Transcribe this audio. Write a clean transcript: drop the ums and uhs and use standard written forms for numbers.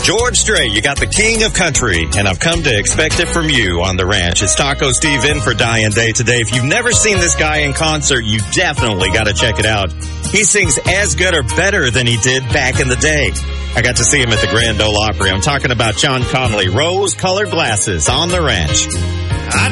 George Strait, you got the king of country, and I've come to expect it from you on the ranch. It's Taco Steve in for Diane Day today. If you've never seen this guy in concert, you definitely got to check it out. He sings as good or better than he did back in the day. I got to see him at the Grand Ole Opry. I'm talking about John Connolly, Rose-Colored Glasses on the Ranch.